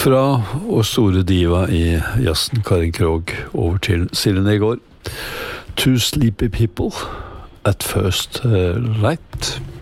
Fra vår store diva i jazzen, Karin Krog, over til Silje Negård. Two Sleepy People at First Light.